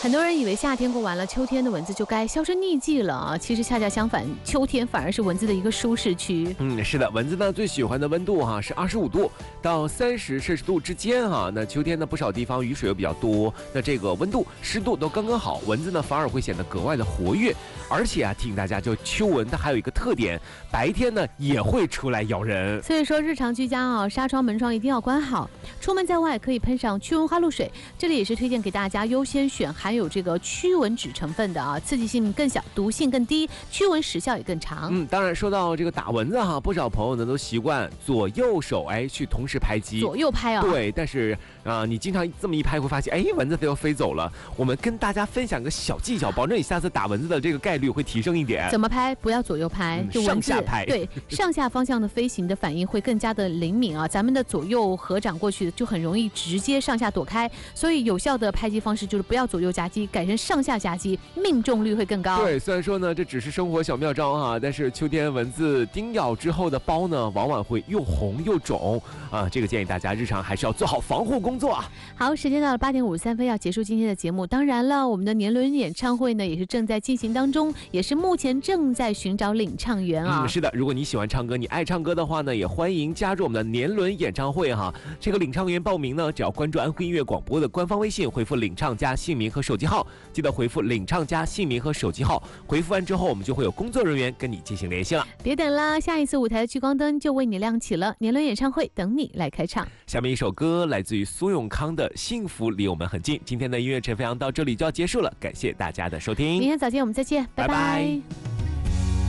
很多人以为夏天过完了，秋天的蚊子就该销声匿迹了啊，其实恰恰相反，秋天反而是蚊子的一个舒适区。 是的，蚊子呢最喜欢的温度是25度到30摄氏度之间那秋天呢不少地方雨水又比较多，那这个温度湿度都刚刚好，蚊子呢反而会显得格外的活跃。而且提醒大家，就秋蚊它还有一个特点，白天呢也会出来咬人。 所以说日常居家纱窗门窗一定要关好，出门在外可以喷上驱蚊花露水，这里也是推荐给大家优先选含有这个驱蚊酯成分的刺激性更小，毒性更低，驱蚊时效也更长。 当然说到这个打蚊子不少朋友呢都习惯左右手去同时拍击， 左右拍对，但是你经常这么一拍会发现蚊子都要飞走了。我们跟大家分享个小技巧，保证你下次打蚊子的这个概率会提升一点。 怎么拍？不要左右拍，就上下拍。 对，上下方向的飞行的反应会更加的灵敏咱们的左右合掌过去就很容易直接上下躲开，所以有效的拍击方式就是不要左右夹击，改成上下夹击，命中率会更高。 对，虽然说呢这只是生活小妙招但是秋天蚊子叮咬之后的包呢往往会又红又肿这个建议大家日常还是要做好防护工作好，时间到了8点53分，要结束今天的节目。当然了，我们的年轮演唱会呢也是正在进行当中，也是目前正在寻找领唱员是的，如果你喜欢唱歌，你爱唱歌的话呢，也欢迎加入我们的年轮演唱会这个领唱员报名呢，只要关注安徽音乐广播的官方微信，回复领唱加姓名和手机号，记得回复领唱加姓名和手机号，回复完之后我们就会有工作人员跟你进行联系了。 别等了，下一次舞台的聚光灯就为你亮起了，年轮演唱会等你来开唱。 下面一首歌来自于苏永康的《幸福离我们很近》。今天的音乐晨飞扬到这里就要结束了，感谢大家的收听， 明天早间我们再见，拜拜。